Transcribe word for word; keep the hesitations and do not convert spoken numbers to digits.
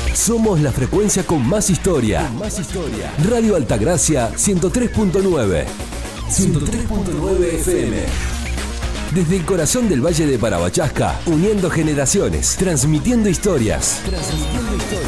Somos la frecuencia con más historia. Con más historia. Radio Altagracia ciento tres punto nueve. ciento tres punto nueve F M. Desde el corazón del Valle de Parabachasca, uniendo generaciones, transmitiendo historias. Transmitiendo historias.